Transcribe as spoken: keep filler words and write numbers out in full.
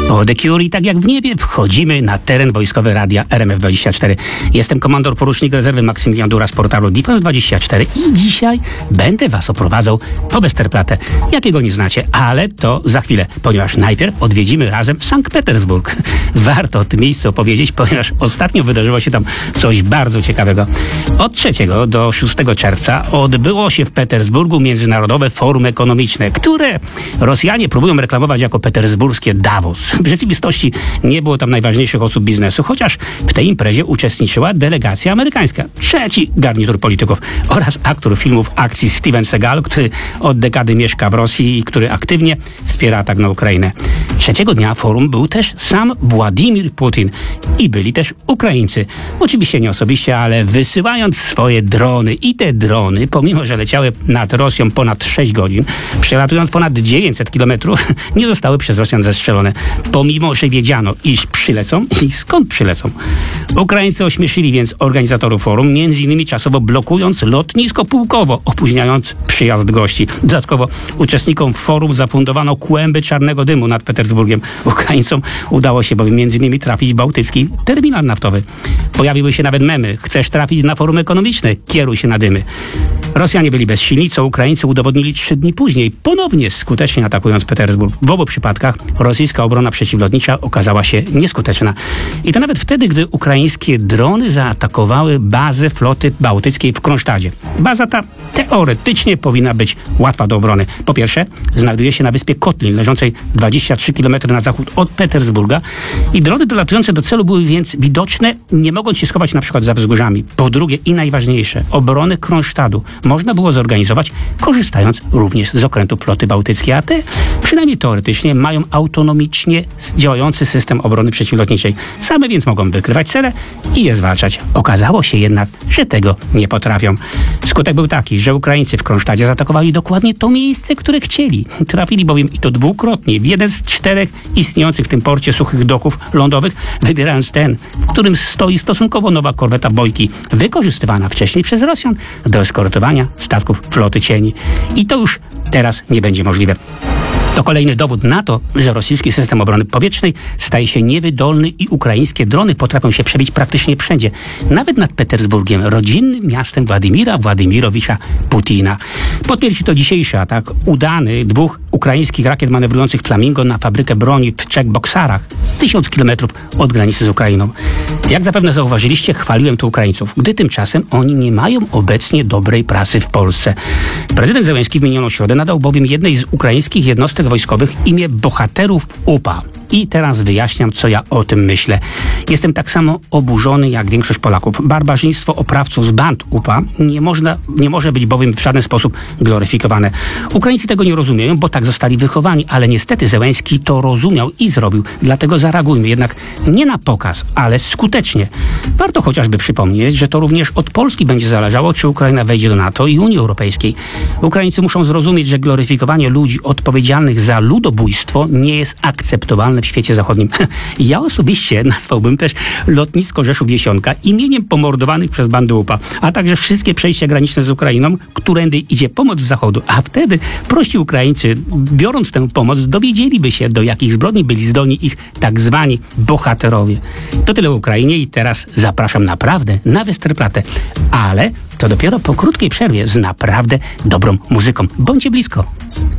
O The Cure i tak jak w niebie wchodzimy na teren wojskowy radia R M F dwadzieścia cztery. Jestem komandor porucznik rezerwy Maksymilian Dura z portalu Defense dwadzieścia cztery i dzisiaj będę was oprowadzał po Westerplatte, jakiego nie znacie, ale to za chwilę, ponieważ najpierw odwiedzimy razem Sankt Petersburg. Warto o tym miejscu opowiedzieć, ponieważ ostatnio wydarzyło się tam coś bardzo ciekawego. Od trzeciego do szóstego czerwca odbyło się w Petersburgu Międzynarodowe Forum Ekonomiczne, które Rosjanie próbują reklamować jako petersburskie Davos. W rzeczywistości nie było tam najważniejszych osób biznesu, chociaż w tej imprezie uczestniczyła delegacja amerykańska, trzeci garnitur polityków oraz aktor filmów akcji Steven Seagal, który od dekady mieszka w Rosji i który aktywnie wspiera atak na Ukrainę. Trzeciego dnia forum był też sam Władimir Putin i byli też Ukraińcy. Oczywiście nie osobiście, ale wysyłając swoje drony i te drony, pomimo że leciały nad Rosją ponad sześć godzin, przelatując ponad dziewięćset kilometrów, nie zostały przez Rosjan zestrzelone. Pomimo, że wiedziano, iż przylecą i skąd przylecą. Ukraińcy ośmieszyli więc organizatorów forum, między innymi czasowo blokując lotnisko pułkowo, opóźniając przyjazd gości. Dodatkowo uczestnikom forum zafundowano kłęby czarnego dymu nad Petersburgiem. Ukraińcom udało się bowiem między innymi trafić w bałtycki terminal naftowy. Pojawiły się nawet memy. Chcesz trafić na forum ekonomiczne? Kieruj się na dymy. Rosjanie byli bezsilni, co Ukraińcy udowodnili trzy dni później, ponownie skutecznie atakując Petersburg. W obu przypadkach rosyjska obrona przeciwlotnicza okazała się nieskuteczna. I to nawet wtedy, gdy ukraińskie drony zaatakowały bazę floty bałtyckiej w Kronsztadzie. Baza ta teoretycznie powinna być łatwa do obrony. Po pierwsze, znajduje się na wyspie Kotlin, leżącej dwadzieścia trzy kilometry na zachód od Petersburga i drony dolatujące do celu były więc widoczne, nie mogąc się schować na przykład za wzgórzami. Po drugie i najważniejsze, obronę Kronsztadu można było zorganizować, korzystając również z okrętów floty bałtyckiej, a te, przynajmniej teoretycznie, mają autonomicznie działający system obrony przeciwlotniczej. Same więc mogą wykrywać cele i je zwalczać. Okazało się jednak, że tego nie potrafią. Skutek był taki, że Ukraińcy w Kronsztadzie zaatakowali dokładnie to miejsce, które chcieli. Trafili bowiem i to dwukrotnie w jeden z czterech istniejących w tym porcie suchych doków lądowych, wybierając ten, w którym stoi stosunkowo nowa korweta Bojki, wykorzystywana wcześniej przez Rosjan do eskortowania statków floty cieni. I to już teraz nie będzie możliwe. To kolejny dowód na to, że rosyjski system obrony powietrznej staje się niewydolny i ukraińskie drony potrafią się przebić praktycznie wszędzie. Nawet nad Petersburgiem, rodzinnym miastem Władimira Władimirowicza Putina. Potwierdzi to dzisiejszy atak udany dwóch ukraińskich rakiet manewrujących Flamingo na fabrykę broni w Czech-Boksarach, tysiąc kilometrów od granicy z Ukrainą. Jak zapewne zauważyliście, chwaliłem tu Ukraińców, gdy tymczasem oni nie mają obecnie dobrej prasy w Polsce. Prezydent Zełenski w minioną środę nadał bowiem jednej z ukraińskich jednostek wojskowych imię bohaterów U P A. I teraz wyjaśniam, co ja o tym myślę. Jestem tak samo oburzony jak większość Polaków. Barbarzyństwo oprawców z band U P A nie, można, nie może być bowiem w żaden sposób gloryfikowane. Ukraińcy tego nie rozumieją, bo tak zostali wychowani, ale niestety Zełenski to rozumiał i zrobił. Dlatego zareagujmy jednak nie na pokaz, ale skutecznie. Warto chociażby przypomnieć, że to również od Polski będzie zależało, czy Ukraina wejdzie do NATO i Unii Europejskiej. Ukraińcy muszą zrozumieć, że gloryfikowanie ludzi odpowiedzialnych za ludobójstwo nie jest akceptowalne w świecie zachodnim. Ja osobiście nazwałbym też lotnisko Rzeszów-Jesionka imieniem pomordowanych przez bandy U P A, a także wszystkie przejścia graniczne z Ukrainą, którędy idzie pomoc z zachodu. A wtedy prości Ukraińcy, biorąc tę pomoc, dowiedzieliby się, do jakich zbrodni byli zdolni ich tak zwani bohaterowie. To tyle o Ukrainie i teraz zapraszam naprawdę na Westerplatte. Ale to dopiero po krótkiej przerwie z naprawdę dobrą muzyką. Bądźcie blisko.